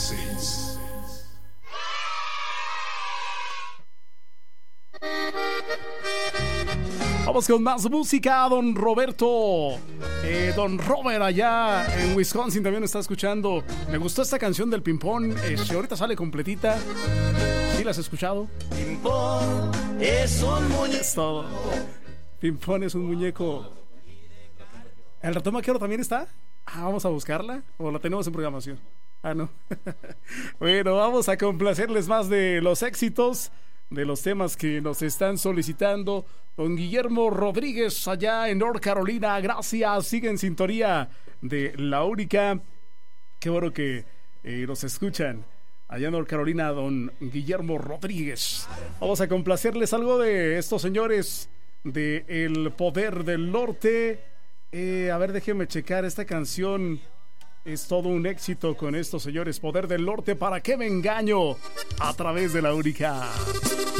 6. Vamos con más música, don Roberto. Don Robert allá en Wisconsin también está escuchando. Me gustó esta canción del Pimpón. Ahorita sale completita. ¿Sí la has escuchado? Pimpón es un muñeco. Es todo. Pimpón es un muñeco. ¿El ratón vaquero también está? Vamos a buscarla. ¿O la tenemos en programación? No. Bueno, vamos a complacerles más de los éxitos, de los temas que nos están solicitando. Don Guillermo Rodríguez allá en North Carolina, gracias, sigue en sintonía de La Única. Qué bueno que nos escuchan allá en North Carolina, don Guillermo Rodríguez. Vamos a complacerles algo de estos señores de El Poder del Norte. A ver, déjenme checar, esta canción es todo un éxito con estos señores. Poder del Norte, ¿para qué me engaño? A través de La Única.